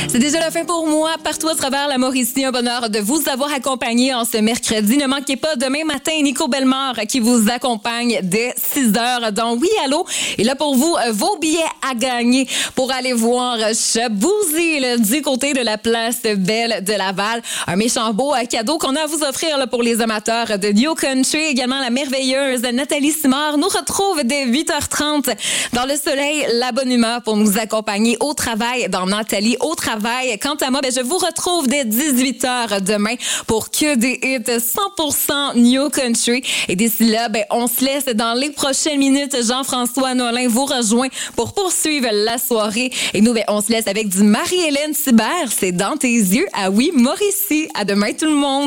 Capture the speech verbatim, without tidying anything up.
C'est déjà la fin pour moi. Partout à travers la Mauricie, un bonheur de vous avoir accompagné en ce mercredi. Ne manquez pas demain matin Nico Bellemare qui vous accompagne dès six heures dans Oui Allô. Et là pour vous, vos billets à gagner pour aller voir Chabouzy là, du côté de la place Belle de Laval. Un méchant beau cadeau qu'on a à vous offrir là, pour les amateurs de New Country. Également la merveilleuse Nathalie Simard nous retrouve dès huit heures trente dans le soleil, la bonne humeur pour nous accompagner au travail dans Nathalie au travail. Quant à moi, ben, je vous retrouve dès dix-huit heures demain pour que des hits cent pour cent New Country. Et d'ici là, ben, on se laisse dans les prochaines minutes. Jean-François Nolin vous rejoint pour poursuivre la soirée. Et nous, ben, on se laisse avec du Marie-Hélène Sibert. C'est dans tes yeux. Ah oui, Mauricie. À demain tout le monde.